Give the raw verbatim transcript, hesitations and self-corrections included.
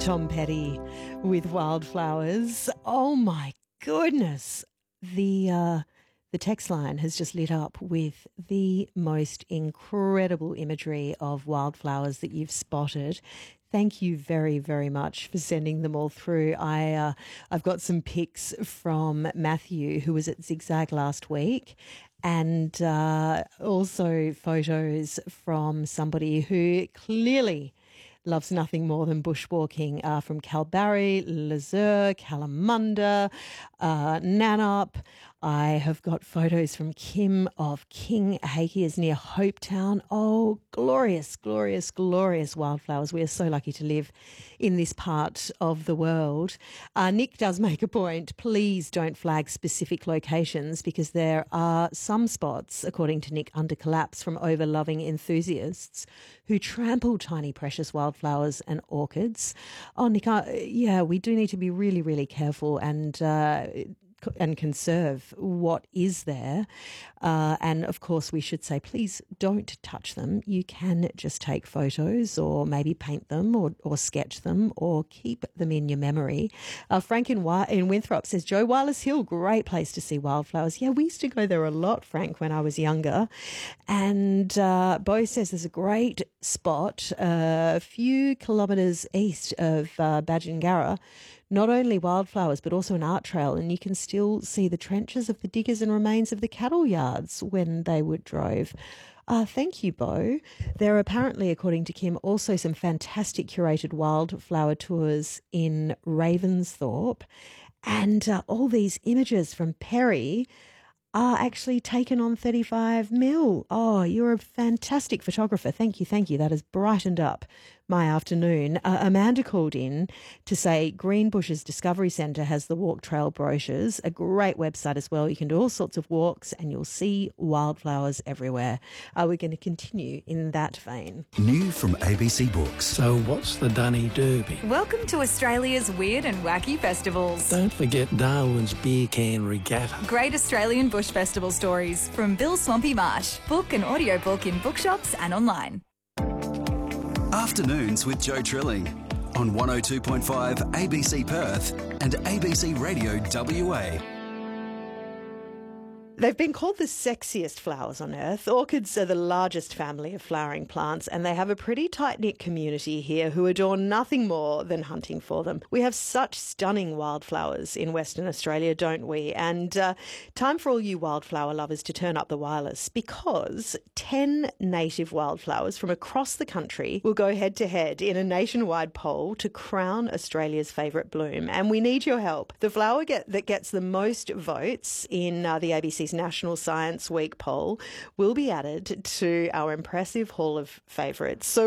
Tom Petty with Wildflowers. Oh my goodness. The uh, the text line has just lit up with the most incredible imagery of wildflowers that you've spotted. Thank you very, very much for sending them all through. I, uh, I've got some pics from Matthew, who was at Zigzag last week, and uh, also photos from somebody who clearly loves nothing more than bushwalking, uh, from Kalbarri, Lizur, Kalamunda, uh, Nannup. I have got photos from Kim of King Hakias near Hopetown. Oh, glorious, glorious, glorious wildflowers. We are so lucky to live in this part of the world. Uh, Nick does make a point. Please don't flag specific locations because there are some spots, according to Nick, under collapse from over-loving enthusiasts who trample tiny precious wildflowers and orchids. Oh, Nick, uh, yeah, we do need to be really, really careful and uh, and conserve what is there. Uh, and, of course, we should say, please don't touch them. You can just take photos or maybe paint them or, or sketch them or keep them in your memory. Uh, Frank in, Wy- in Winthrop says, Joe, Wireless Hill, great place to see wildflowers. Yeah, we used to go there a lot, Frank, when I was younger. And uh, Bo says there's a great spot uh, a few kilometres east of uh, Badgingarra. Not only wildflowers, but also an art trail, and you can still see the trenches of the diggers and remains of the cattle yards when they would drove. Uh, thank you, Bo. There are apparently, according to Kim, also some fantastic curated wildflower tours in Ravensthorpe, and uh, all these images from Perry are actually taken on thirty-five mil. Oh, you're a fantastic photographer. Thank you, thank you. That has brightened up my afternoon. Uh, Amanda called in to say Greenbushes Discovery Centre has the walk trail brochures, a great website as well. You can do all sorts of walks and you'll see wildflowers everywhere. Uh, we're going to continue in that vein. New from A B C Books. So what's the Dunny Derby? Welcome to Australia's weird and wacky festivals. Don't forget Darwin's Beer Can Regatta. Great Australian Bush Festival stories from Bill Swampy Marsh. Book an audiobook in bookshops and online. Afternoons with Joe Trilling on one oh two point five A B C Perth and A B C Radio W A. They've been called the sexiest flowers on earth. Orchids are the largest family of flowering plants, and they have a pretty tight-knit community here who adore nothing more than hunting for them. We have such stunning wildflowers in Western Australia, don't we? And uh, time for all you wildflower lovers to turn up the wireless, because ten native wildflowers from across the country will go head-to-head in a nationwide poll to crown Australia's favourite bloom. And we need your help. The flower get, that gets the most votes in uh, the A B C's National Science Week poll will be added to our impressive haul of favourites. So